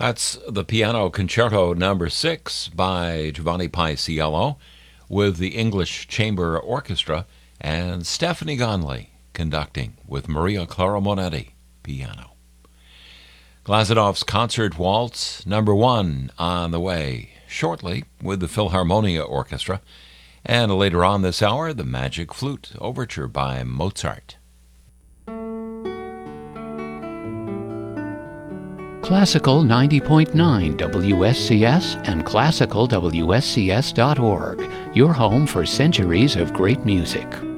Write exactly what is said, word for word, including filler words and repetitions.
That's the Piano Concerto Number Six by Giovanni Paisiello with the English Chamber Orchestra and Stephanie Gonley conducting with Maria Clara Monetti, piano. Glazunow's Concert Waltz Number One on the way shortly with the Philharmonia Orchestra, and later on this hour, the Magic Flute Overture by Mozart. Classical ninety point nine W S C S and classical W S C S dot org, your home for centuries of great music.